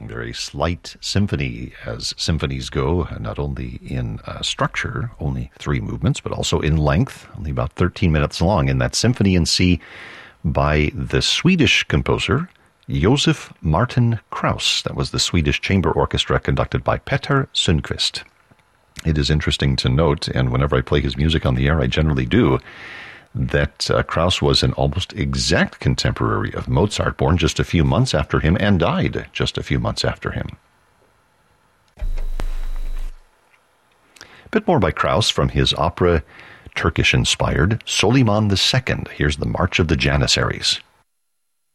Very slight symphony, as symphonies go, not only in structure, only 3 movements, but also in length, only about 13 minutes long. In that Symphony in C by the Swedish composer Josef Martin Krauss. That was the Swedish Chamber Orchestra conducted by Peter Sundqvist. It is interesting to note, and whenever I play his music on the air, I generally do, that Krauss was an almost exact contemporary of Mozart, born just a few months after him and died just a few months after him. A bit more by Krauss from his opera, Turkish-inspired Soliman II. Here's the March of the Janissaries.